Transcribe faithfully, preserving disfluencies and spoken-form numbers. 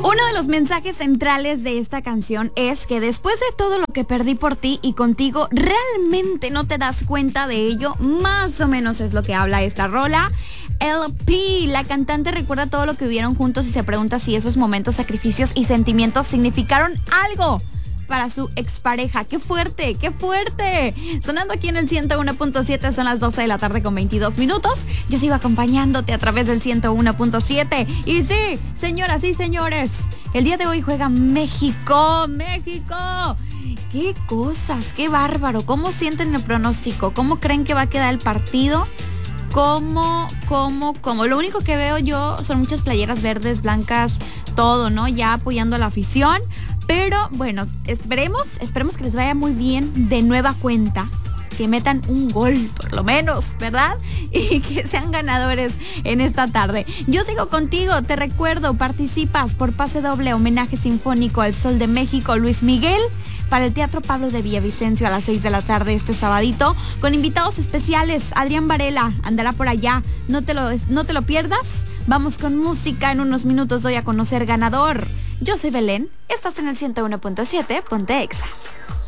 Uno de los mensajes centrales de esta canción es que después de todo lo que perdí por ti y contigo, realmente no te das cuenta de ello. Más o menos es lo que habla esta rola. L P, la cantante, recuerda todo lo que vivieron juntos y se pregunta si esos momentos, sacrificios y sentimientos significaron algo para su expareja. ¡Qué fuerte! ¡Qué fuerte! Sonando aquí en el ciento uno punto siete, son las doce de la tarde con veintidós minutos. Yo sigo acompañándote a través del ciento uno punto siete. Y sí, señoras y señores, el día de hoy juega México. ¡México! ¡Qué cosas! ¡Qué bárbaro! ¿Cómo sienten el pronóstico? ¿Cómo creen que va a quedar el partido? ¿Cómo, cómo, cómo? Lo único que veo yo son muchas playeras verdes, blancas, todo, ¿no? Ya apoyando a la afición. Pero bueno, esperemos, esperemos que les vaya muy bien de nueva cuenta. Que metan un gol, por lo menos, ¿verdad? Y que sean ganadores en esta tarde. Yo sigo contigo, te recuerdo, participas por pase doble, homenaje sinfónico al Sol de México, Luis Miguel, para el Teatro Pablo de Villavicencio a las seis de la tarde este sabadito, con invitados especiales. Adrián Varela andará por allá, no te lo, no te lo pierdas. Vamos con música, en unos minutos doy a conocer ganador. Yo soy Belén, estás en el ciento uno punto siete, ponte Exa.